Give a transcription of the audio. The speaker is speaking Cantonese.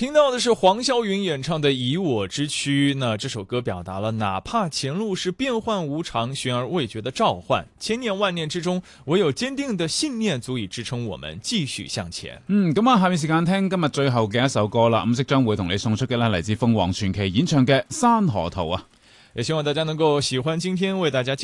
听到的是黄霄云演唱的《以我之躯》。那这首歌表达了哪怕前路是变幻无常、悬而未决的召唤，千年萬年之中，唯有堅定的信念足以支撐我們繼續向前。 咁啊，下面時間聽今日最後嘅一首歌啦。咁即將會同你送出嘅咧，嚟自鳳凰傳奇演唱嘅《山河圖》啊。 也希望大家能夠喜歡今天為大家